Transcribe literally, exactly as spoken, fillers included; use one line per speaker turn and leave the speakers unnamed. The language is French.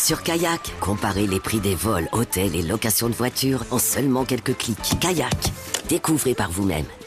Sur Kayak, comparez les prix des vols, hôtels et locations de voitures en seulement quelques clics. Kayak, découvrez par vous-même.